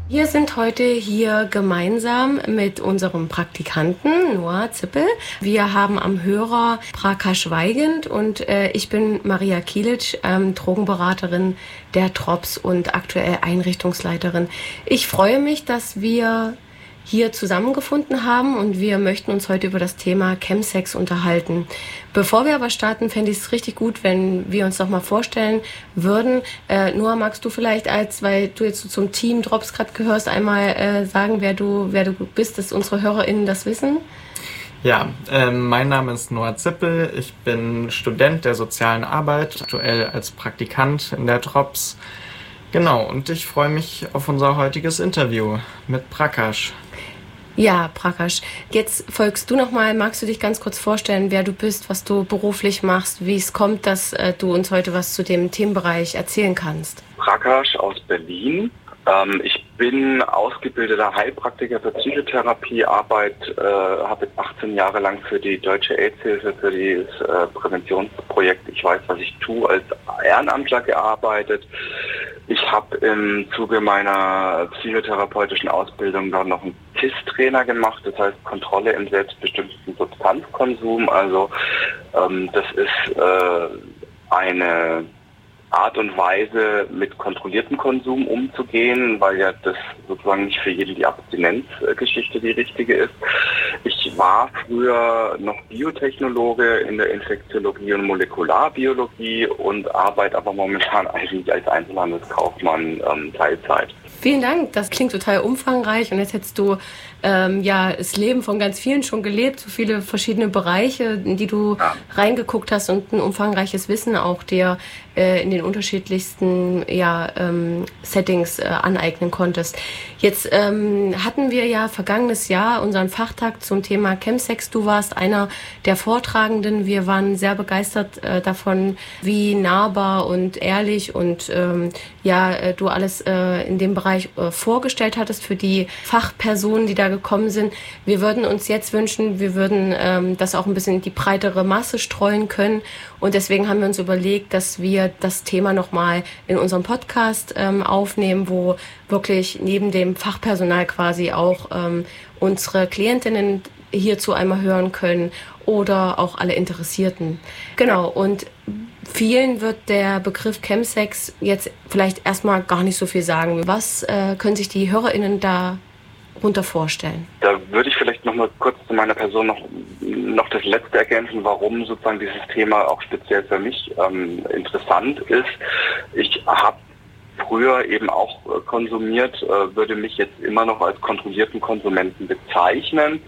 Wir sind heute hier gemeinsam mit unserem Praktikanten Noah Zippel. Wir haben am Hörer Prakash Weigand und ich bin Maria Kielic, Drogenberaterin der TROPS und aktuell Einrichtungsleiterin. Ich freue mich, dass wir hier zusammengefunden haben und wir möchten uns heute über das Thema Chemsex unterhalten. Bevor wir aber starten, fände ich es richtig gut, wenn wir uns noch mal vorstellen würden. Noah, magst du vielleicht, weil du jetzt so zum Team Drops gerade gehörst, einmal sagen, wer du bist, dass unsere HörerInnen das wissen? Ja, mein Name ist Noah Zippel. Ich bin Student der sozialen Arbeit, aktuell als Praktikant in der TROPS. Genau, und ich freue mich auf unser heutiges Interview mit Prakash. Ja, Prakash, jetzt folgst du nochmal. Magst du dich ganz kurz vorstellen, wer du bist, was du beruflich machst, wie es kommt, dass du uns heute was zu dem Themenbereich erzählen kannst? Prakash aus Berlin. Ich bin ausgebildeter Heilpraktiker für Psychotherapie, habe 18 Jahre lang für die Deutsche AIDS-Hilfe, für das Präventionsprojekt Ich weiß, was ich tue, als Ehrenamtler gearbeitet. Ich habe im Zuge meiner psychotherapeutischen Ausbildung dann noch einen KISS-Trainer gemacht, das heißt Kontrolle im selbstbestimmten Substanzkonsum. Also das ist eine Art und Weise, mit kontrolliertem Konsum umzugehen, weil ja das sozusagen nicht für jeden die Abstinenzgeschichte die richtige ist. Ich war früher noch Biotechnologe in der Infektiologie und Molekularbiologie und arbeite aber momentan eigentlich als Einzelhandelskaufmann Teilzeit. Vielen Dank, das klingt total umfangreich und jetzt hättest du das Leben von ganz vielen schon gelebt, so viele verschiedene Bereiche, in die du reingeguckt hast und ein umfangreiches Wissen auch dir in den unterschiedlichsten Settings aneignen konntest. Jetzt hatten wir ja vergangenes Jahr unseren Fachtag zum Thema Chemsex. Du warst einer der Vortragenden. Wir waren sehr begeistert davon, wie nahbar und ehrlich und du alles in dem Bereich vorgestellt hattest für die Fachpersonen, die da gekommen sind. Wir würden uns jetzt wünschen, wir würden das auch ein bisschen in die breitere Masse streuen können. Und deswegen haben wir uns überlegt, dass wir das Thema nochmal in unserem Podcast aufnehmen, wo wirklich neben dem Fachpersonal quasi auch unsere Klientinnen hierzu einmal hören können oder auch alle Interessierten. Genau, und vielen wird der Begriff Chemsex jetzt vielleicht erstmal gar nicht so viel sagen. Was können sich die HörerInnen darunter vorstellen? Da würde ich vielleicht noch mal kurz zu meiner Person noch das Letzte ergänzen, warum sozusagen dieses Thema auch speziell für mich interessant ist. Ich habe früher eben auch konsumiert, würde mich jetzt immer noch als kontrollierten Konsumenten bezeichnen.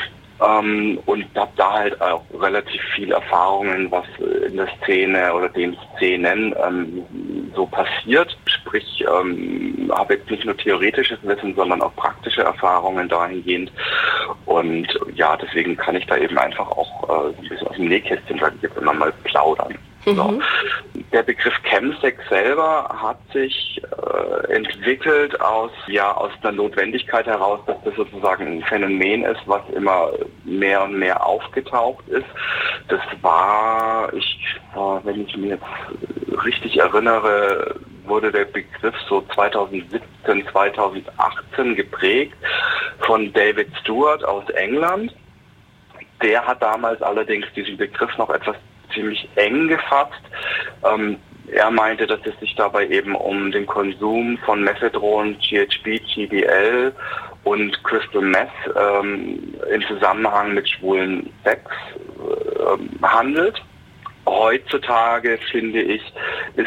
Und habe da halt auch relativ viel Erfahrungen, was in der Szene oder den Szenen so passiert. Sprich, habe jetzt nicht nur theoretisches Wissen, sondern auch praktische Erfahrungen dahingehend. Und ja, deswegen kann ich da eben einfach auch ein bisschen aus dem Nähkästchen, sage ich jetzt immer mal, plaudern. So. Der Begriff Chemsex selber hat sich entwickelt aus einer Notwendigkeit heraus, dass das sozusagen ein Phänomen ist, was immer mehr und mehr aufgetaucht ist. Das war, wenn ich mich jetzt richtig erinnere, wurde der Begriff so 2017, 2018 geprägt von David Stewart aus England. Der hat damals allerdings diesen Begriff noch etwas ziemlich eng gefasst. Er meinte, dass es sich dabei eben um den Konsum von Methadron, GHB, GBL und Crystal Meth im Zusammenhang mit schwulen Sex handelt. Heutzutage, finde ich, ist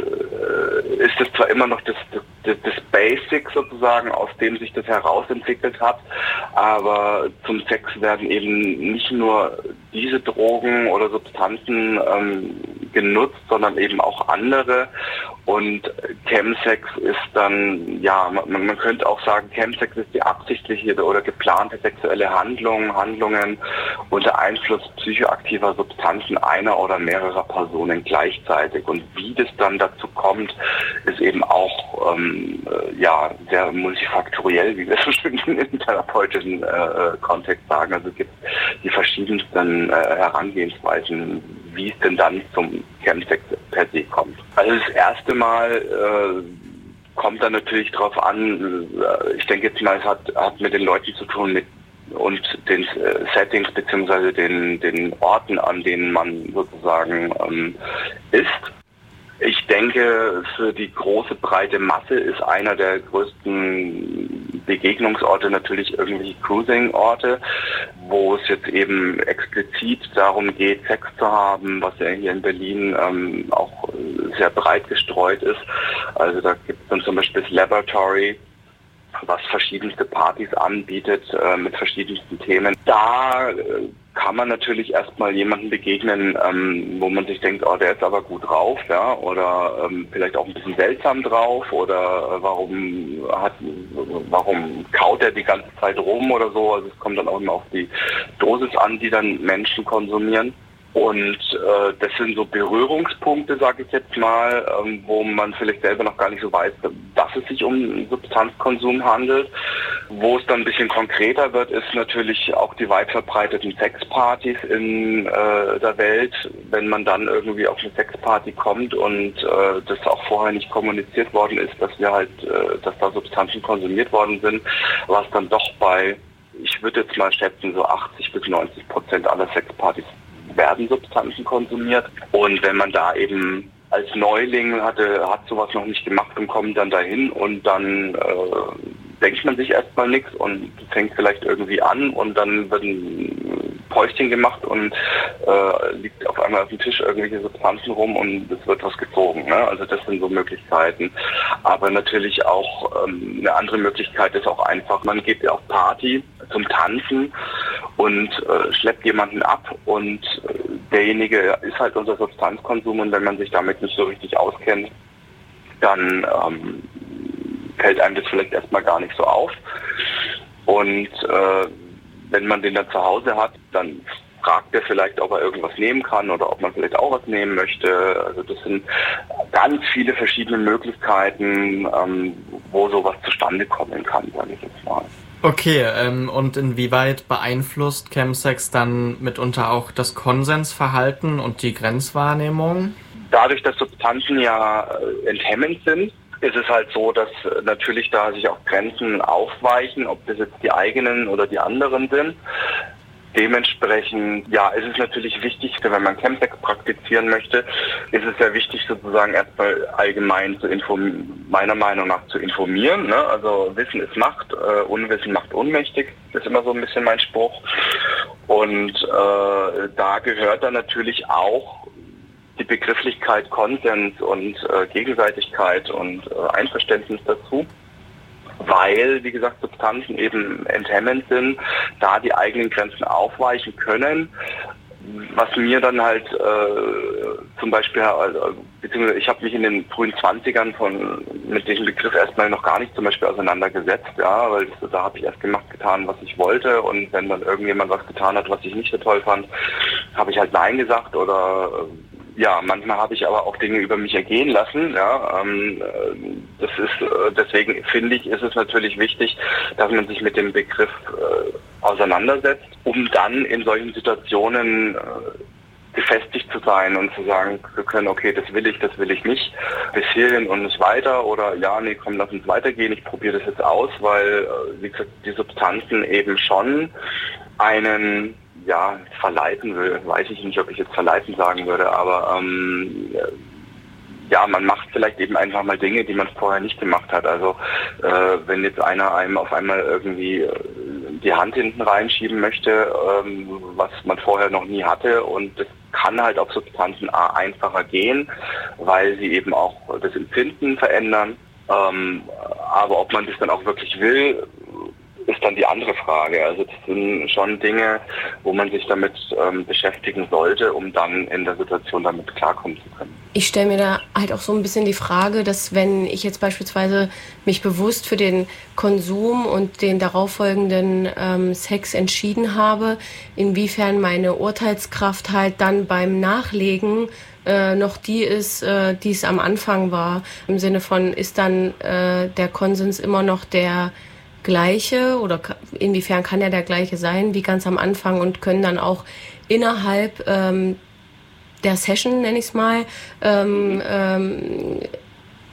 es zwar immer noch das Basic sozusagen, aus dem sich das herausentwickelt hat, aber zum Sex werden eben nicht nur diese Drogen oder Substanzen genutzt, sondern eben auch andere. Und Chemsex ist dann, man könnte auch sagen, Chemsex ist die absichtliche oder geplante sexuelle Handlungen unter Einfluss psychoaktiver Substanzen einer oder mehrerer Personen gleichzeitig. Und wie das dann dazu kommt, ist eben auch sehr multifaktoriell, wie wir so schön im therapeutischen Kontext sagen. Also es gibt die verschiedensten Herangehensweisen, wie es denn dann zum Chemsex per se kommt. Also das erste Mal, kommt dann natürlich drauf an, ich denke jetzt mal, es hat mit den Leuten zu tun und den Settings beziehungsweise den Orten, an denen man sozusagen ist. Ich denke, für die große, breite Masse ist einer der größten Begegnungsorte natürlich irgendwelche Cruising-Orte, wo es jetzt eben explizit darum geht, Sex zu haben, was ja hier in Berlin auch sehr breit gestreut ist. Also da gibt es dann zum Beispiel das Laboratory, was verschiedenste Partys anbietet mit verschiedensten Themen. Da kann man natürlich erstmal jemanden begegnen, wo man sich denkt, oh, der ist aber gut drauf, ja, oder vielleicht auch ein bisschen seltsam drauf, oder warum kaut er die ganze Zeit rum oder so. Also es kommt dann auch immer auf die Dosis an, die dann Menschen konsumieren. Und das sind so Berührungspunkte, sage ich jetzt mal, wo man vielleicht selber noch gar nicht so weiß, dass es sich um Substanzkonsum handelt. Wo es dann ein bisschen konkreter wird, ist natürlich auch die weit verbreiteten Sexpartys in der Welt. Wenn man dann irgendwie auf eine Sexparty kommt und das auch vorher nicht kommuniziert worden ist, dass da Substanzen konsumiert worden sind, was dann doch ich würde jetzt mal schätzen, so 80-90% aller Sexpartys werden Substanzen konsumiert. Und wenn man da eben als Neuling hat sowas noch nicht gemacht und kommt dann dahin und dann denkt man sich erstmal nichts und fängt vielleicht irgendwie an und dann wird ein Päuschen gemacht und liegt auf einmal auf dem Tisch irgendwelche Substanzen rum und es wird was gezogen. Ne? Also das sind so Möglichkeiten. Aber natürlich auch eine andere Möglichkeit ist auch einfach, man geht ja auf Party zum Tanzen und schleppt jemanden ab und derjenige ist halt unter Substanzkonsum und wenn man sich damit nicht so richtig auskennt, dann fällt einem das vielleicht erstmal gar nicht so auf. Und wenn man den dann zu Hause hat, dann fragt er vielleicht, ob er irgendwas nehmen kann oder ob man vielleicht auch was nehmen möchte. Also das sind ganz viele verschiedene Möglichkeiten, wo sowas zustande kommen kann, sage ich jetzt mal. Okay, und inwieweit beeinflusst Chemsex dann mitunter auch das Konsensverhalten und die Grenzwahrnehmung? Dadurch, dass Substanzen ja enthemmend sind, ist es halt so, dass natürlich da sich auch Grenzen aufweichen, ob das jetzt die eigenen oder die anderen sind. Dementsprechend, ja, ist es natürlich wichtig, wenn man Chemsex praktizieren möchte, ist es sehr wichtig, sozusagen erstmal allgemein meiner Meinung nach zu informieren. Ne? Also Wissen ist Macht, Unwissen macht ohnmächtig, ist immer so ein bisschen mein Spruch. Und da gehört dann natürlich auch die Begrifflichkeit Konsens und Gegenseitigkeit und Einverständnis dazu. Weil, wie gesagt, Substanzen eben enthemmend sind, da die eigenen Grenzen aufweichen können. Was mir dann halt zum Beispiel, beziehungsweise ich habe mich in den frühen 20ern mit diesem Begriff erstmal noch gar nicht zum Beispiel auseinandergesetzt, ja, weil da habe ich erst getan, was ich wollte und wenn dann irgendjemand was getan hat, was ich nicht so toll fand, habe ich halt Nein gesagt oder ja, manchmal habe ich aber auch Dinge über mich ergehen lassen. Ja, deswegen finde ich, ist es natürlich wichtig, dass man sich mit dem Begriff auseinandersetzt, um dann in solchen Situationen gefestigt zu sein und zu sagen wir können, okay, das will ich nicht, bis hierhin und nicht weiter oder ja, nee, komm, lass uns weitergehen, ich probiere das jetzt aus, weil, wie gesagt, die Substanzen eben schon einen verleiten will, weiß ich nicht, ob ich jetzt verleiten sagen würde, aber man macht vielleicht eben einfach mal Dinge, die man vorher nicht gemacht hat. Also wenn jetzt einer einem auf einmal irgendwie die Hand hinten reinschieben möchte, was man vorher noch nie hatte und das kann halt auf Substanzen einfacher gehen, weil sie eben auch das Empfinden verändern. Aber ob man das dann auch wirklich will, ist dann die andere Frage. Also das sind schon Dinge, wo man sich damit beschäftigen sollte, um dann in der Situation damit klarkommen zu können. Ich stelle mir da halt auch so ein bisschen die Frage, dass wenn ich jetzt beispielsweise mich bewusst für den Konsum und den darauffolgenden Sex entschieden habe, inwiefern meine Urteilskraft halt dann beim Nachlegen noch die ist, die es am Anfang war. Im Sinne von, ist dann der Konsens immer noch der gleiche oder inwiefern kann er der gleiche sein wie ganz am Anfang und können dann auch innerhalb der Session, nenne ich es mal,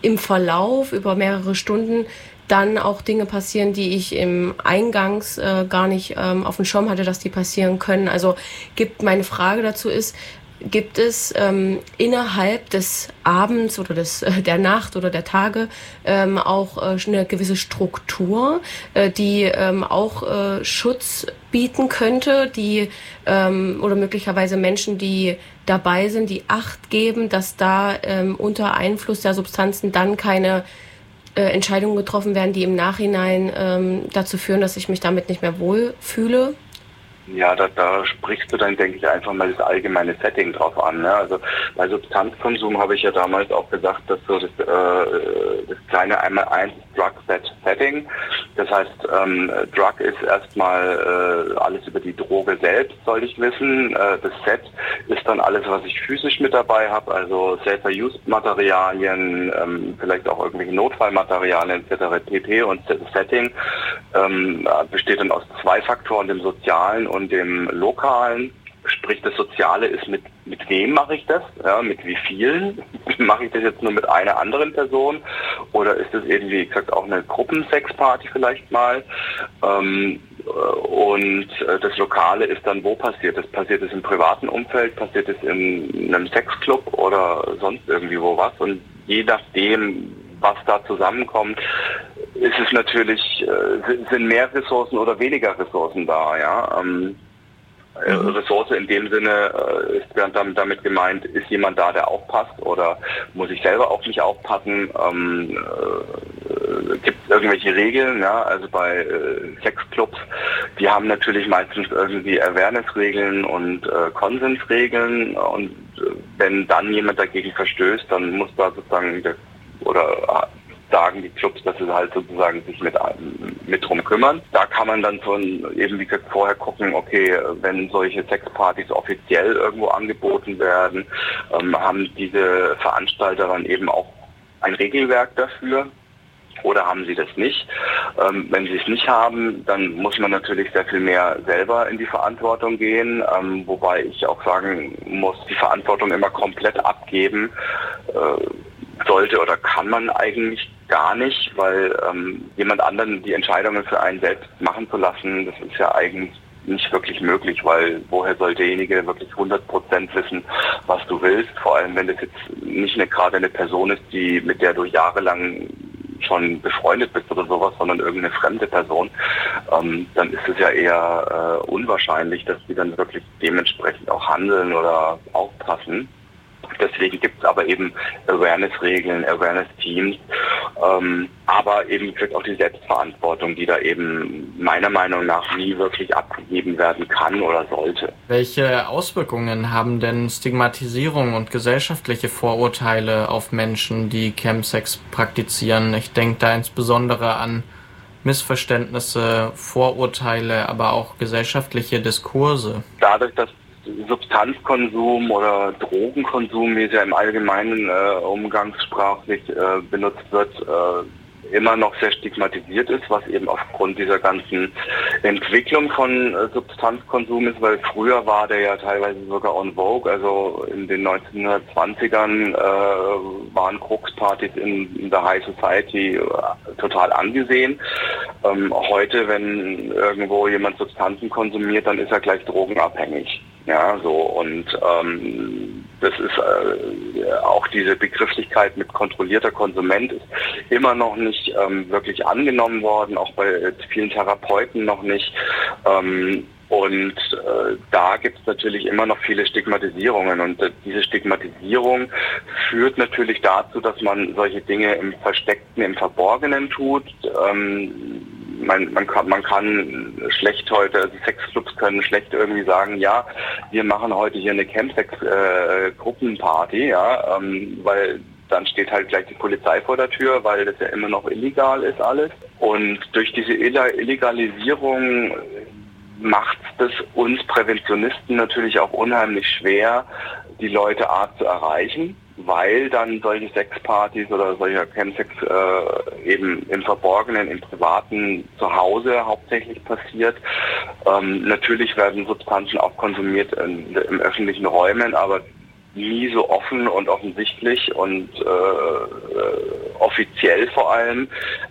im Verlauf über mehrere Stunden dann auch Dinge passieren, die ich im Eingangs gar nicht auf dem Schirm hatte, dass die passieren können. Also meine Frage dazu ist, gibt es innerhalb des Abends oder der Nacht oder der Tage auch eine gewisse Struktur, die auch Schutz bieten könnte, die oder möglicherweise Menschen, die dabei sind, die Acht geben, dass da unter Einfluss der Substanzen dann keine Entscheidungen getroffen werden, die im Nachhinein dazu führen, dass ich mich damit nicht mehr wohlfühle? Ja, da sprichst du dann, denke ich, einfach mal das allgemeine Setting drauf an. Ne? Also bei Substanzkonsum habe ich ja damals auch gesagt, dass so das kleine Einmal-1 Drug-Set-Setting. Das heißt, Drug ist erstmal alles über die Droge selbst, soll ich wissen. Das Set ist dann alles, was ich physisch mit dabei habe, also Safer-Use-Materialien, vielleicht auch irgendwelche Notfallmaterialien etc. pp. Und das Setting besteht dann aus 2 Faktoren, dem sozialen und dem lokalen. Sprich, das Soziale ist, mit wem mache ich das? Ja, mit wie vielen? Mache ich das jetzt nur mit einer anderen Person? Oder ist das eben, wie gesagt, auch eine Gruppensexparty vielleicht mal? Und das Lokale ist dann, wo passiert es? Passiert es im privaten Umfeld? Passiert es in einem Sexclub oder sonst irgendwie wo was? Und je nachdem, was da zusammenkommt, ist es natürlich, sind mehr Ressourcen oder weniger Ressourcen da, ja. Ressource in dem Sinne ist damit gemeint, ist jemand da, der aufpasst, oder muss ich selber auf mich aufpassen? Gibt es irgendwelche Regeln? Ja? Also bei Sexclubs, die haben natürlich meistens irgendwie Awareness-Regeln und Konsensregeln, und wenn dann jemand dagegen verstößt, dann muss da sozusagen sagen die Clubs, dass sie halt sozusagen sich mit drum kümmern. Da kann man dann schon eben, wie gesagt, vorher gucken, okay, wenn solche Sexpartys offiziell irgendwo angeboten werden, haben diese Veranstalter dann eben auch ein Regelwerk dafür, oder haben sie das nicht? Wenn sie es nicht haben, dann muss man natürlich sehr viel mehr selber in die Verantwortung gehen, wobei ich auch sagen muss, die Verantwortung immer komplett abgeben sollte oder kann man eigentlich gar nicht, weil jemand anderen die Entscheidungen für einen selbst machen zu lassen, das ist ja eigentlich nicht wirklich möglich, weil woher soll derjenige wirklich 100% wissen, was du willst, vor allem wenn das jetzt nicht gerade eine Person ist, mit der du jahrelang schon befreundet bist oder sowas, sondern irgendeine fremde Person, dann ist es ja eher unwahrscheinlich, dass die dann wirklich dementsprechend auch handeln oder aufpassen. Deswegen gibt es aber eben Awareness-Regeln, Awareness-Teams, aber eben auch die Selbstverantwortung, die da eben meiner Meinung nach nie wirklich abgegeben werden kann oder sollte. Welche Auswirkungen haben denn Stigmatisierung und gesellschaftliche Vorurteile auf Menschen, die Chemsex praktizieren? Ich denke da insbesondere an Missverständnisse, Vorurteile, aber auch gesellschaftliche Diskurse. Dadurch, dass Substanzkonsum oder Drogenkonsum, wie es ja im allgemeinen umgangssprachlich benutzt wird, immer noch sehr stigmatisiert ist, was eben aufgrund dieser ganzen Entwicklung von Substanzkonsum ist, weil früher war der ja teilweise sogar en vogue, also in den 1920ern waren Kokspartys in der High Society total angesehen. Heute, wenn irgendwo jemand Substanzen konsumiert, dann ist er gleich drogenabhängig. Ja, so, und das ist auch diese Begrifflichkeit mit kontrollierter Konsument ist immer noch nicht wirklich angenommen worden, auch bei vielen Therapeuten noch nicht. Und da gibt es natürlich immer noch viele Stigmatisierungen, und diese Stigmatisierung führt natürlich dazu, dass man solche Dinge im Versteckten, im Verborgenen tut. Man kann schlecht heute, also Sexclubs können schlecht irgendwie sagen, ja, wir machen heute hier eine Chemsex-Gruppenparty, ja, weil dann steht halt gleich die Polizei vor der Tür, weil das ja immer noch illegal ist alles. Und durch diese Illegalisierung macht es uns Präventionisten natürlich auch unheimlich schwer, die Leute zu erreichen, weil dann solche Sexpartys oder solcher Chemsex eben im Verborgenen, im Privaten, zu Hause hauptsächlich passiert. Natürlich werden Substanzen auch konsumiert in öffentlichen Räumen, aber nie so offen und offensichtlich und offiziell vor allem,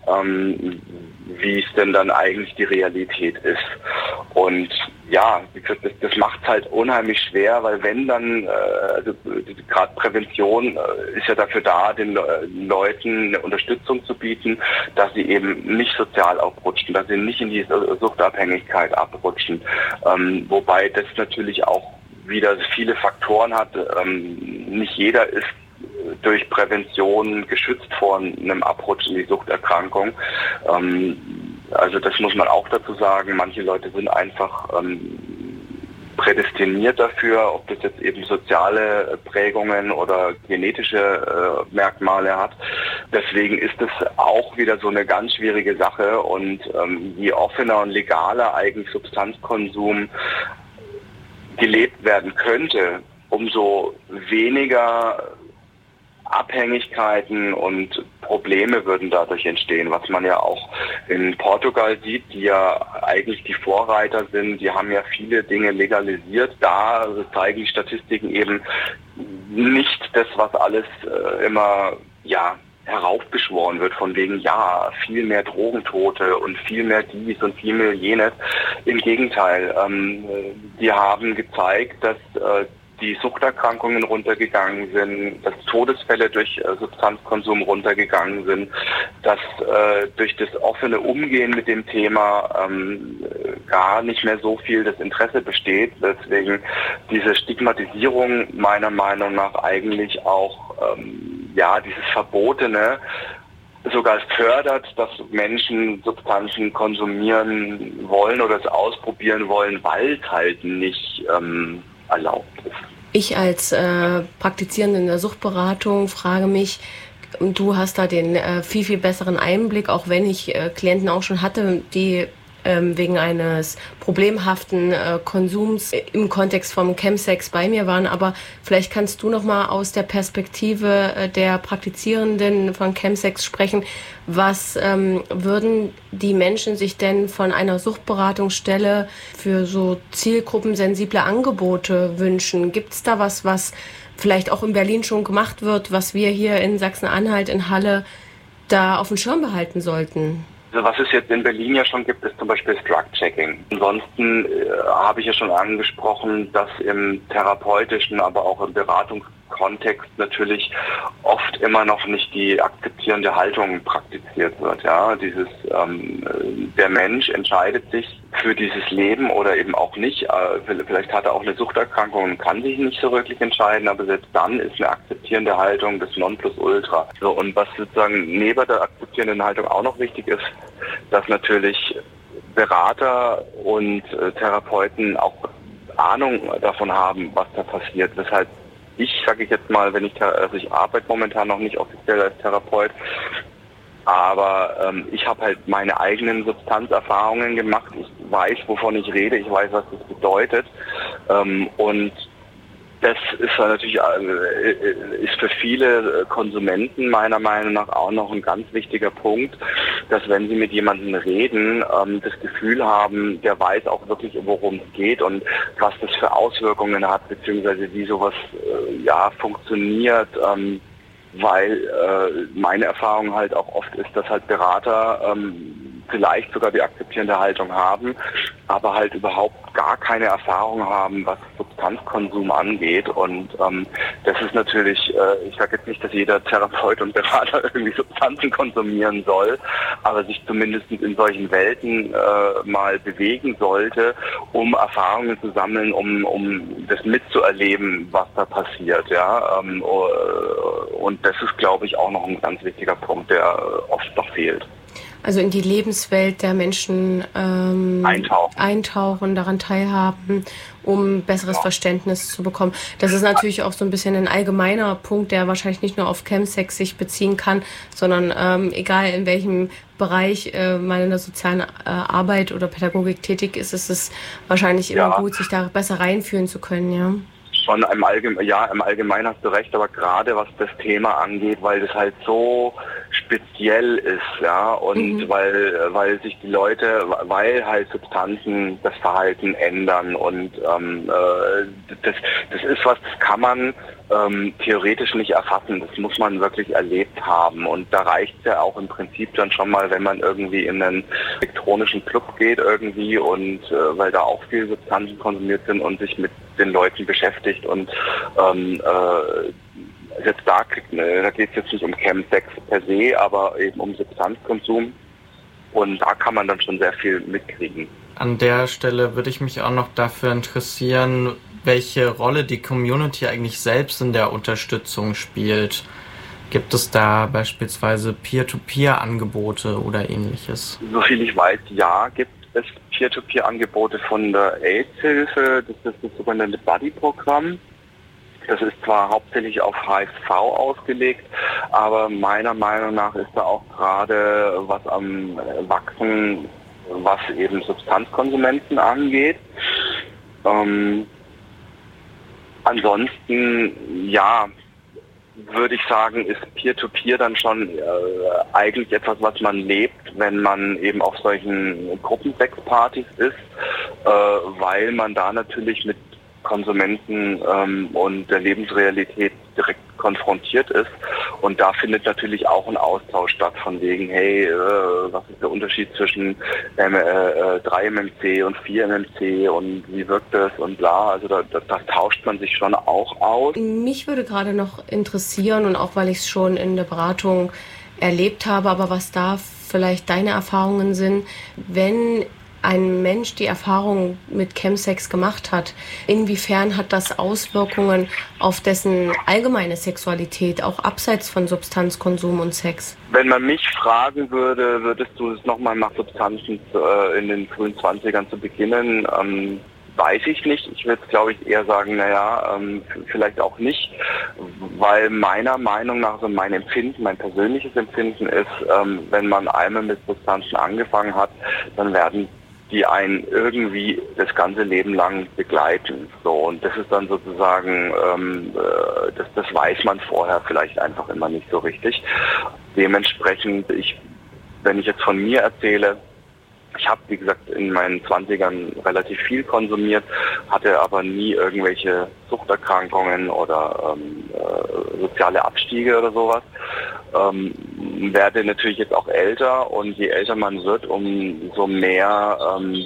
wie es denn dann eigentlich die Realität ist. Und ja, das macht es halt unheimlich schwer, weil wenn dann, also gerade Prävention ist ja dafür da, den Leuten eine Unterstützung zu bieten, dass sie eben nicht sozial abrutschen, dass sie nicht in die Suchtabhängigkeit abrutschen. Wobei das natürlich auch wieder viele Faktoren hat. Nicht jeder ist durch Prävention geschützt vor einem Abrutschen in die Suchterkrankung. Also das muss man auch dazu sagen. Manche Leute sind einfach prädestiniert dafür, ob das jetzt eben soziale Prägungen oder genetische Merkmale hat. Deswegen ist es auch wieder so eine ganz schwierige Sache und je offener und legaler eigentlich Substanzkonsum gelebt werden könnte, umso weniger Abhängigkeiten und Probleme würden dadurch entstehen, was man ja auch in Portugal sieht, die ja eigentlich die Vorreiter sind. Die haben ja viele Dinge legalisiert. Da zeigen die Statistiken eben nicht das, was alles immer heraufbeschworen wird, von wegen, ja, viel mehr Drogentote und viel mehr dies und viel mehr jenes. Im Gegenteil, die haben gezeigt, dass die Suchterkrankungen runtergegangen sind, dass Todesfälle durch Substanzkonsum runtergegangen sind, dass durch das offene Umgehen mit dem Thema gar nicht mehr so viel das Interesse besteht. Deswegen diese Stigmatisierung meiner Meinung nach eigentlich auch dieses Verbotene sogar fördert, dass Menschen Substanzen konsumieren wollen oder es ausprobieren wollen, weil es halt nicht erlaubt ist. Ich als Praktizierende in der Suchtberatung frage mich, und du hast da den viel, viel besseren Einblick, auch wenn ich Klienten auch schon hatte, die wegen eines problemhaften Konsums im Kontext vom Chemsex bei mir waren. Aber vielleicht kannst du noch mal aus der Perspektive der Praktizierenden von Chemsex sprechen. Was würden die Menschen sich denn von einer Suchtberatungsstelle für so zielgruppensensible Angebote wünschen? Gibt es da was vielleicht auch in Berlin schon gemacht wird, was wir hier in Sachsen-Anhalt, in Halle, da auf dem Schirm behalten sollten? Also was es jetzt in Berlin ja schon gibt, ist zum Beispiel das Drug-Checking. Ansonsten habe ich ja schon angesprochen, dass im therapeutischen, aber auch im Beratungskontext natürlich oft immer noch nicht die akzeptierende Haltung praktiziert wird. Ja, der Mensch entscheidet sich für dieses Leben oder eben auch nicht. Vielleicht hat er auch eine Suchterkrankung und kann sich nicht so wirklich entscheiden, aber selbst dann ist eine akzeptierende Haltung das Nonplusultra. So, und was sozusagen neben der akzeptierenden Haltung auch noch wichtig ist, dass natürlich Berater und Therapeuten auch Ahnung davon haben, was da passiert. Weshalb sage ich jetzt mal, ich arbeite momentan noch nicht offiziell als Therapeut, aber ich habe halt meine eigenen Substanzerfahrungen gemacht. Ich weiß, wovon ich rede, ich weiß, was das bedeutet. Und das ist natürlich ist für viele Konsumenten meiner Meinung nach auch noch ein ganz wichtiger Punkt, dass wenn sie mit jemandem reden, das Gefühl haben, der weiß auch wirklich, worum es geht und was das für Auswirkungen hat, beziehungsweise wie sowas funktioniert. Weil meine Erfahrung halt auch oft ist, dass halt Berater vielleicht sogar die akzeptierende Haltung haben, aber halt überhaupt gar keine Erfahrung haben, was Substanzkonsum angeht. Und das ist natürlich, ich sage jetzt nicht, dass jeder Therapeut und Berater irgendwie Substanzen konsumieren soll, aber sich zumindest in solchen Welten mal bewegen sollte, um Erfahrungen zu sammeln, um das mitzuerleben, was da passiert. Ja? Und das ist, glaube ich, auch noch ein ganz wichtiger Punkt, der oft noch fehlt. Also in die Lebenswelt der Menschen eintauchen, daran teilhaben, um besseres Verständnis zu bekommen. Das ist natürlich auch so ein bisschen ein allgemeiner Punkt, der wahrscheinlich nicht nur auf Chemsex sich beziehen kann, sondern egal in welchem Bereich man in der sozialen Arbeit oder Pädagogik tätig ist, ist es wahrscheinlich immer gut, sich da besser reinfühlen zu können, ja. Schon im Allgemeinen hast du recht, aber gerade was das Thema angeht, weil das halt so speziell ist, ja, und weil sich die Leute, weil halt Substanzen das Verhalten ändern und das ist was, das kann man theoretisch nicht erfassen, das muss man wirklich erlebt haben und da reicht es ja auch im Prinzip dann schon mal, wenn man irgendwie in einen elektronischen Club geht irgendwie und weil da auch viele Substanzen konsumiert sind und sich mit den Leuten beschäftigt und jetzt da geht es jetzt nicht um Chemsex per se, aber eben um Substanzkonsum und da kann man dann schon sehr viel mitkriegen. An der Stelle würde ich mich auch noch dafür interessieren, welche Rolle die Community eigentlich selbst in der Unterstützung spielt. Gibt es da beispielsweise Peer-to-Peer-Angebote oder ähnliches? Soviel ich weiß, ja, gibt es Peer-to-Peer-Angebote von der AIDS-Hilfe, das ist das sogenannte Buddy-Programm. Das ist zwar hauptsächlich auf HIV ausgelegt, aber meiner Meinung nach ist da auch gerade was am Wachsen, was eben Substanzkonsumenten angeht. Ansonsten, ja, würde ich sagen, ist Peer-to-Peer dann schon eigentlich etwas, was man lebt, wenn man eben auf solchen Gruppensexpartys ist, weil man da natürlich mit Konsumenten und der Lebensrealität direkt konfrontiert ist. Und da findet natürlich auch ein Austausch statt von wegen, hey, was ist der Unterschied zwischen 3-MMC und 4-MMC und wie wirkt das und bla. Also da tauscht man sich schon auch aus. Mich würde gerade noch interessieren und auch weil ich es schon in der Beratung erlebt habe, aber was da vielleicht deine Erfahrungen sind, wenn ein Mensch die Erfahrung mit Chemsex gemacht hat, inwiefern hat das Auswirkungen auf dessen allgemeine Sexualität, auch abseits von Substanzkonsum und Sex? Wenn man mich fragen würde, würdest du es nochmal nach Substanzen in den frühen 20ern zu beginnen? Weiß ich nicht. Ich würde, glaube ich, eher sagen, vielleicht auch nicht, weil meiner Meinung nach, also mein Empfinden, mein persönliches Empfinden ist, wenn man einmal mit Substanzen angefangen hat, dann werden die einen irgendwie das ganze Leben lang begleiten. So, und das ist dann sozusagen, das weiß man vorher vielleicht einfach immer nicht so richtig. Dementsprechend, wenn ich jetzt von mir erzähle, ich habe, wie gesagt, in meinen 20ern relativ viel konsumiert, hatte aber nie irgendwelche Suchterkrankungen oder soziale Abstiege oder sowas. Werde natürlich jetzt auch älter und je älter man wird, umso mehr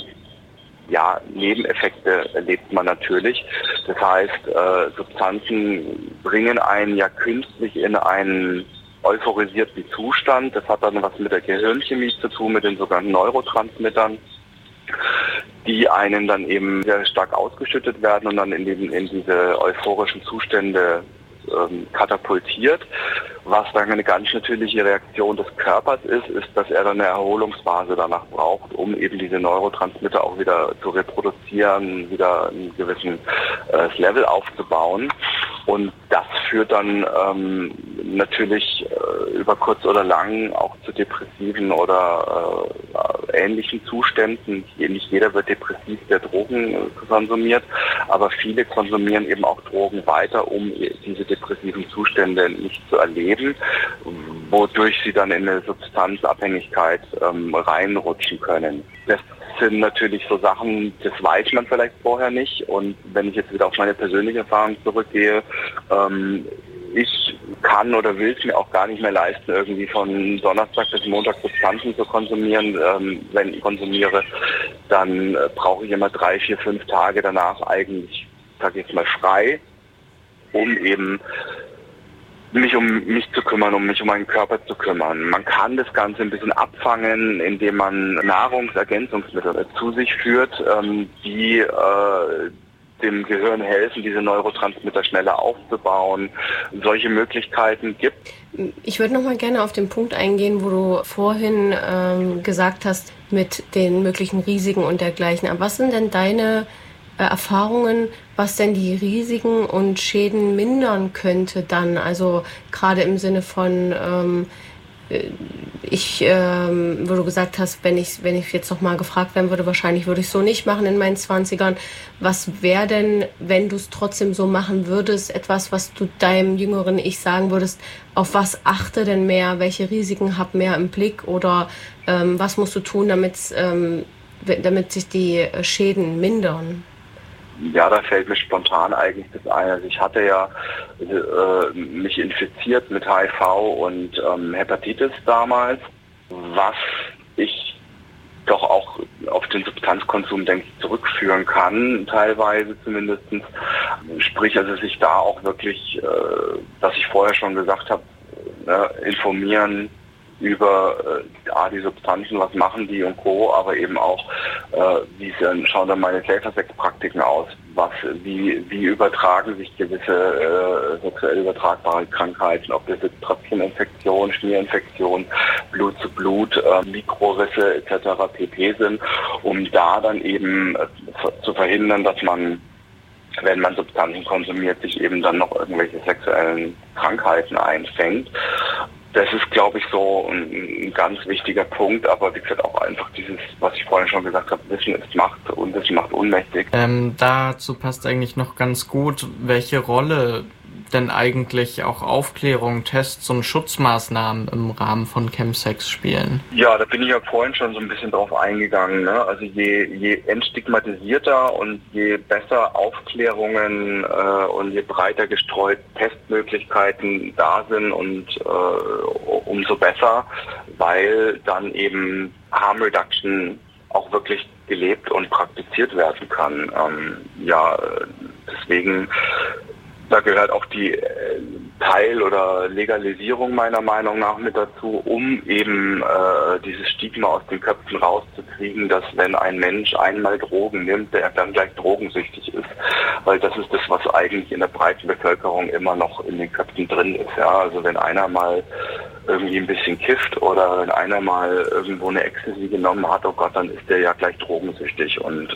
Nebeneffekte erlebt man natürlich. Das heißt, Substanzen bringen einen ja künstlich in einen euphorisierten Zustand. Das hat dann was mit der Gehirnchemie zu tun, mit den sogenannten Neurotransmittern, die einen dann eben sehr stark ausgeschüttet werden und dann in diese euphorischen Zustände katapultiert. Was dann eine ganz natürliche Reaktion des Körpers ist, dass er dann eine Erholungsphase danach braucht, um eben diese Neurotransmitter auch wieder zu reproduzieren, wieder einen gewissen Level aufzubauen. Und das führt dann natürlich über kurz oder lang auch zu depressiven oder ähnlichen Zuständen. Nicht jeder wird depressiv, der Drogen konsumiert, aber viele konsumieren eben auch Drogen weiter, um diese depressiven Zustände nicht zu erleben, wodurch sie dann in eine Substanzabhängigkeit reinrutschen können. Das sind natürlich so Sachen, das weiß man vielleicht vorher nicht. Und wenn ich jetzt wieder auf meine persönliche Erfahrung zurückgehe, ich kann oder will es mir auch gar nicht mehr leisten, irgendwie von Donnerstag bis Montag Substanzen zu konsumieren. Wenn ich konsumiere, dann brauche ich immer 3, 4, 5 Tage danach eigentlich, sage ich jetzt mal, frei, um eben mich um mich zu kümmern, um mich um meinen Körper zu kümmern. Man kann das Ganze ein bisschen abfangen, indem man Nahrungsergänzungsmittel zu sich führt, die dem Gehirn helfen, diese Neurotransmitter schneller aufzubauen, solche Möglichkeiten gibt. Ich würde noch mal gerne auf den Punkt eingehen, wo du vorhin gesagt hast, mit den möglichen Risiken und dergleichen. Aber was sind denn deine Erfahrungen, was denn die Risiken und Schäden mindern könnte dann? Also gerade im Sinne von wo du gesagt hast, wenn ich jetzt noch mal gefragt werden würde, wahrscheinlich würde ich so nicht machen in meinen 20ern. Was wäre denn, wenn du es trotzdem so machen würdest, etwas, was du deinem jüngeren Ich sagen würdest, auf was achte denn mehr, welche Risiken hab mehr im Blick oder was musst du tun, damit sich die Schäden mindern? Ja, da fällt mir spontan eigentlich das ein. Also ich hatte ja mich infiziert mit HIV und Hepatitis damals, was ich doch auch auf den Substanzkonsum, denke ich, zurückführen kann, teilweise zumindest. Sprich, also sich da auch wirklich, was ich vorher schon gesagt habe, informieren über die Substanzen, was machen die und Co., aber eben auch, schauen dann meine Safer-Sex-Praktiken aus, wie übertragen sich gewisse sexuell übertragbare Krankheiten, ob das jetzt Tröpfcheninfektion, Schmierinfektion, Blut zu Blut, Mikrorisse etc. pp. Sind, um da dann eben zu verhindern, dass man, wenn man Substanzen konsumiert, sich eben dann noch irgendwelche sexuellen Krankheiten einfängt. Das ist, glaube ich, so ein ganz wichtiger Punkt, aber wie gesagt auch einfach dieses, was ich vorhin schon gesagt habe, Wissen ist Macht und Wissen macht ohnmächtig. Dazu passt eigentlich noch ganz gut, welche Rolle denn eigentlich auch Aufklärung, Tests und Schutzmaßnahmen im Rahmen von Chemsex spielen? Ja, da bin ich ja vorhin schon so ein bisschen drauf eingegangen. Ne? Also je entstigmatisierter und je besser Aufklärungen und je breiter gestreut Testmöglichkeiten da sind und umso besser, weil dann eben Harm Reduction auch wirklich gelebt und praktiziert werden kann. Deswegen da gehört auch die Teil- oder Legalisierung meiner Meinung nach mit dazu, um eben dieses Stigma aus den Köpfen rauszukriegen, dass wenn ein Mensch einmal Drogen nimmt, der dann gleich drogensüchtig ist. Weil das ist das, was eigentlich in der breiten Bevölkerung immer noch in den Köpfen drin ist. Ja? Also wenn einer mal irgendwie ein bisschen kifft oder wenn einer mal irgendwo eine Ecstasy genommen hat, oh Gott, dann ist der ja gleich drogensüchtig. Und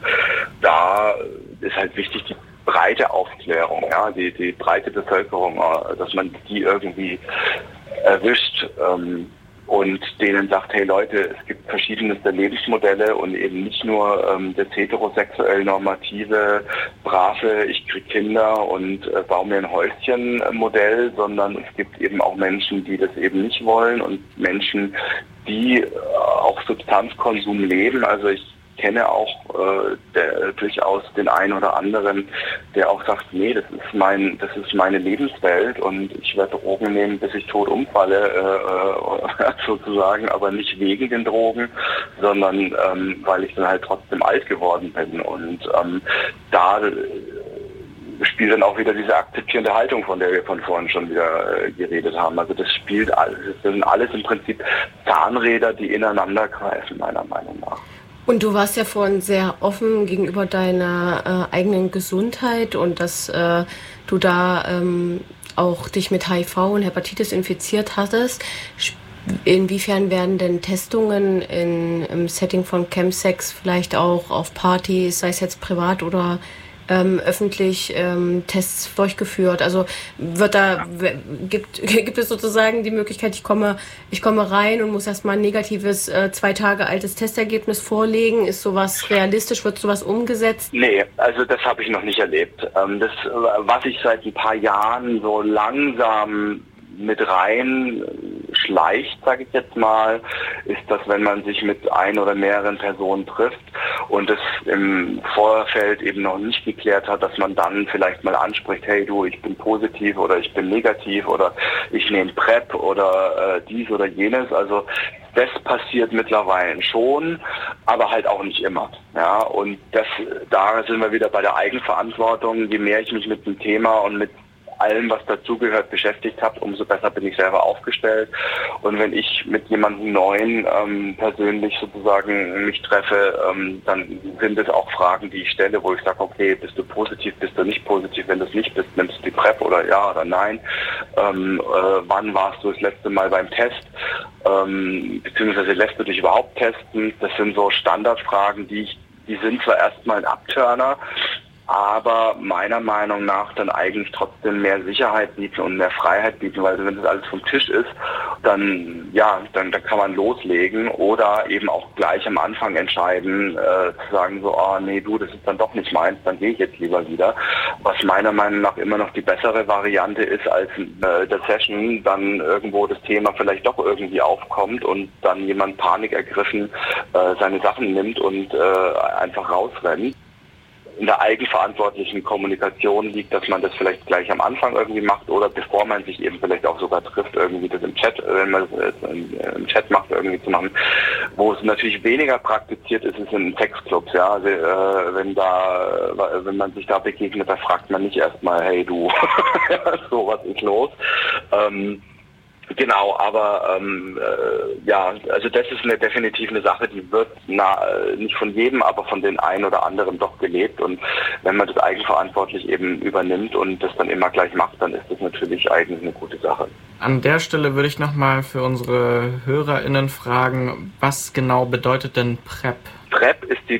da ist halt wichtig, die breite Aufklärung, ja, die breite Bevölkerung, dass man die irgendwie erwischt und denen sagt, hey Leute, es gibt verschiedenste Lebensmodelle und eben nicht nur das heterosexuell normative, brave, ich krieg Kinder und baue mir ein Häuschen Modell, sondern es gibt eben auch Menschen, die das eben nicht wollen und Menschen, die auch Substanzkonsum leben. Also ich kenne auch durchaus den einen oder anderen, der auch sagt, nee, das ist meine Lebenswelt und ich werde Drogen nehmen, bis ich tot umfalle, sozusagen, aber nicht wegen den Drogen, sondern weil ich dann halt trotzdem alt geworden bin. Und da spielt dann auch wieder diese akzeptierende Haltung, von der wir von vorhin schon wieder geredet haben. Also das spielt alles, das sind alles im Prinzip Zahnräder, die ineinander greifen, meiner Meinung nach. Und du warst ja vorhin sehr offen gegenüber deiner eigenen Gesundheit und dass du da auch dich mit HIV und Hepatitis infiziert hattest. Inwiefern werden denn Testungen im Setting von Chemsex vielleicht auch auf Partys, sei es jetzt privat oder öffentlich Tests durchgeführt? Also gibt es sozusagen die Möglichkeit, ich komme rein und muss erstmal ein negatives 2 Tage altes Testergebnis vorlegen? Ist sowas realistisch? Wird sowas umgesetzt? Nee, also das habe ich noch nicht erlebt. Das, was ich seit ein paar Jahren so langsam mit rein schleicht, sage ich jetzt mal, ist, dass wenn man sich mit ein oder mehreren Personen trifft und es im Vorfeld eben noch nicht geklärt hat, dass man dann vielleicht mal anspricht, hey du, ich bin positiv oder ich bin negativ oder ich nehme PrEP oder dies oder jenes. Also das passiert mittlerweile schon, aber halt auch nicht immer. Ja, und da sind wir wieder bei der Eigenverantwortung. Je mehr ich mich mit dem Thema und mit allem, was dazugehört, beschäftigt habe, umso besser bin ich selber aufgestellt. Und wenn ich mit jemandem Neuen persönlich sozusagen mich treffe, dann sind es auch Fragen, die ich stelle, wo ich sage, okay, bist du positiv, bist du nicht positiv? Wenn du es nicht bist, nimmst du die PrEP oder ja oder nein? Wann warst du das letzte Mal beim Test? Beziehungsweise lässt du dich überhaupt testen? Das sind so Standardfragen, die sind zwar erstmal ein Abturner, aber meiner Meinung nach dann eigentlich trotzdem mehr Sicherheit bieten und mehr Freiheit bieten, weil wenn das alles vom Tisch ist, dann kann man loslegen oder eben auch gleich am Anfang entscheiden, zu sagen so, oh nee, du, das ist dann doch nicht meins, dann gehe ich jetzt lieber wieder. Was meiner Meinung nach immer noch die bessere Variante ist, als der Session dann irgendwo das Thema vielleicht doch irgendwie aufkommt und dann jemand Panik ergriffen seine Sachen nimmt und einfach rausrennt. In der eigenverantwortlichen Kommunikation liegt, dass man das vielleicht gleich am Anfang irgendwie macht oder bevor man sich eben vielleicht auch sogar trifft, irgendwie das im Chat, wenn man das im Chat macht, irgendwie zu machen. Wo es natürlich weniger praktiziert ist, ist in Sexclubs, ja. Also, wenn man sich da begegnet, da fragt man nicht erstmal, hey du, so, was ist los? Genau, aber also das ist definitiv eine Sache, die wird nicht von jedem, aber von den einen oder anderen doch gelebt. Und wenn man das eigenverantwortlich eben übernimmt und das dann immer gleich macht, dann ist das natürlich eigentlich eine gute Sache. An der Stelle würde ich nochmal für unsere HörerInnen fragen, was genau bedeutet denn PrEP? PrEP ist die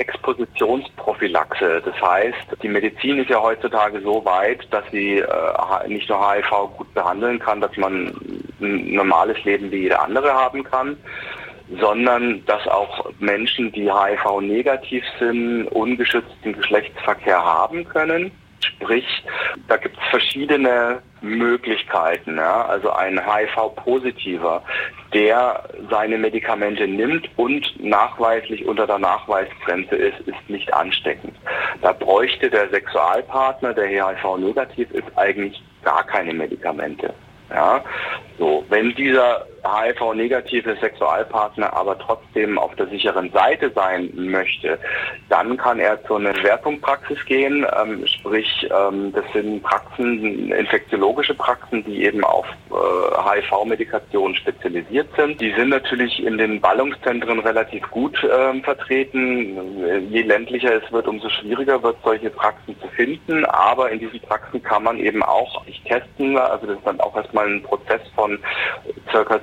Präexpositionsprophylaxe. Das heißt, die Medizin ist ja heutzutage so weit, dass sie nicht nur HIV gut behandeln kann, dass man ein normales Leben wie jeder andere haben kann, sondern dass auch Menschen, die HIV-negativ sind, ungeschützten Geschlechtsverkehr haben können. Sprich, da gibt es verschiedene Möglichkeiten. Ja? Also ein HIV-Positiver, der seine Medikamente nimmt und nachweislich unter der Nachweisgrenze ist nicht ansteckend. Da bräuchte der Sexualpartner, der HIV-negativ ist, eigentlich gar keine Medikamente. Ja, so, wenn dieser HIV-negative Sexualpartner aber trotzdem auf der sicheren Seite sein möchte, dann kann er zu einer Schwerpunktpraxis gehen, sprich, das sind Praxen, infektiologische Praxen, die eben auf HIV-Medikation spezialisiert sind. Die sind natürlich in den Ballungszentren relativ gut vertreten. Je ländlicher es wird, umso schwieriger wird, solche Praxen zu finden, aber in diesen Praxen kann man eben auch sich testen, also das ist dann auch erstmal ein Prozess von circa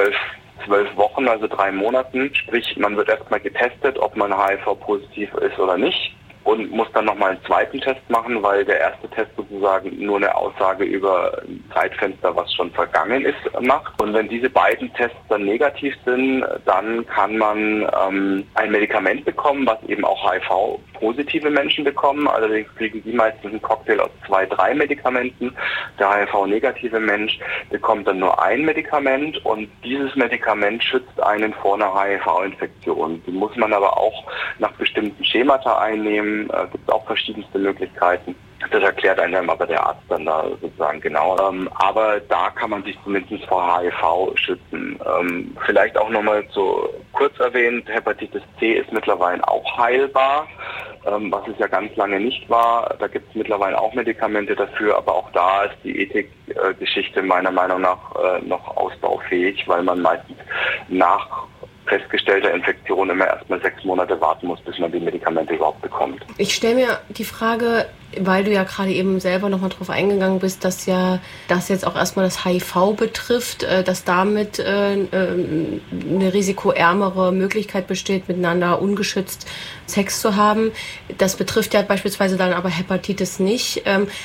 12 Wochen, also 3 Monaten. Sprich, man wird erstmal getestet, ob man HIV-positiv ist oder nicht. Und muss dann nochmal einen zweiten Test machen, weil der erste Test sozusagen nur eine Aussage über ein Zeitfenster, was schon vergangen ist, macht. Und wenn diese beiden Tests dann negativ sind, dann kann man ein Medikament bekommen, was eben auch HIV-positive Menschen bekommen. Allerdings kriegen die meistens einen Cocktail aus 2, 3 Medikamenten. Der HIV-negative Mensch bekommt dann nur ein Medikament und dieses Medikament schützt einen vor einer HIV-Infektion. Die muss man aber auch nach bestimmten Schemata einnehmen. Gibt es auch verschiedenste Möglichkeiten. Das erklärt einem aber der Arzt dann da sozusagen genau. Aber da kann man sich zumindest vor HIV schützen. Vielleicht auch nochmal so kurz erwähnt, Hepatitis C ist mittlerweile auch heilbar, was es ja ganz lange nicht war. Da gibt es mittlerweile auch Medikamente dafür, aber auch da ist die Ethikgeschichte meiner Meinung nach noch ausbaufähig, weil man meistens nach festgestellter Infektion immer erstmal 6 Monate warten muss, bis man die Medikamente überhaupt bekommt. Ich stelle mir die Frage, weil du ja gerade eben selber nochmal drauf eingegangen bist, dass ja das jetzt auch erstmal das HIV betrifft, dass damit eine risikoärmere Möglichkeit besteht, miteinander ungeschützt Sex zu haben. Das betrifft ja beispielsweise dann aber Hepatitis nicht.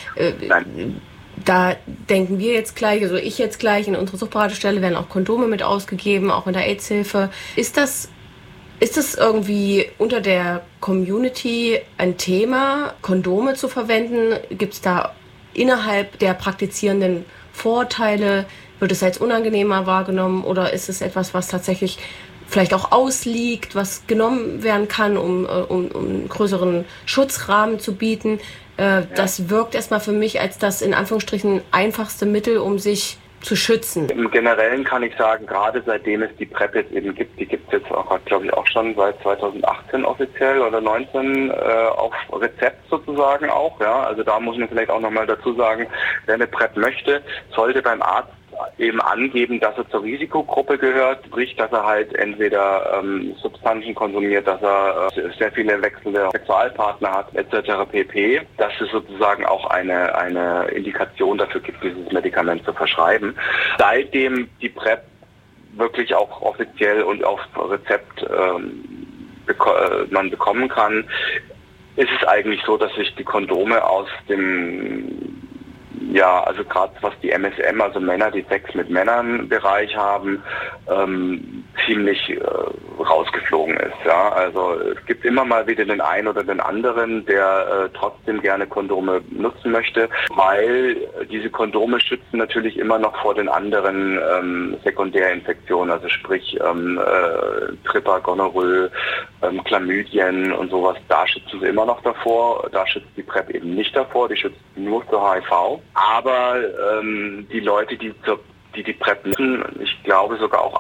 Nein. Da denken wir jetzt gleich, also ich jetzt gleich, in unserer Suchtberatungsstelle werden auch Kondome mit ausgegeben, auch in der AIDS-Hilfe. Ist das irgendwie unter der Community ein Thema, Kondome zu verwenden? Gibt es da innerhalb der Praktizierenden Vorteile? Wird es als unangenehmer wahrgenommen oder ist es etwas, was tatsächlich vielleicht auch ausliegt, was genommen werden kann, um einen größeren Schutzrahmen zu bieten? Das wirkt erstmal für mich als das in Anführungsstrichen einfachste Mittel, um sich zu schützen. Im Generellen kann ich sagen, gerade seitdem es die PrEP jetzt eben gibt, die gibt es jetzt auch, glaube ich, auch schon seit 2018 offiziell oder 19 auf Rezept sozusagen auch. Ja, also da muss man vielleicht auch nochmal dazu sagen, wer eine PrEP möchte, sollte beim Arzt eben angeben, dass er zur Risikogruppe gehört, sprich, dass er halt entweder Substanzen konsumiert, dass er sehr viele wechselnde Sexualpartner hat, etc. pp., dass es sozusagen auch eine Indikation dafür gibt, dieses Medikament zu verschreiben. Seitdem die PrEP wirklich auch offiziell und auf Rezept man bekommen kann, ist es eigentlich so, dass sich die Kondome aus dem, ja, also gerade was die MSM, also Männer, die Sex mit Männern Bereich haben, ziemlich rausgeflogen ist. Ja, also es gibt immer mal wieder den einen oder den anderen, der trotzdem gerne Kondome nutzen möchte, weil diese Kondome schützen natürlich immer noch vor den anderen Sekundärinfektionen, also sprich Tripper, Gonorrhoe, Chlamydien und sowas. Da schützen sie immer noch davor. Da schützt die PrEP eben nicht davor. Die schützt nur vor HIV. Aber die Leute, die PrEP nutzen, ich glaube sogar auch